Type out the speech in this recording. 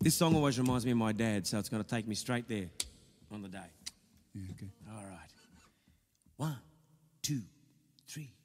This song always reminds me of my dad, so it's going to take me straight there on the day. Yeah, okay. All right. 1, 2, 3.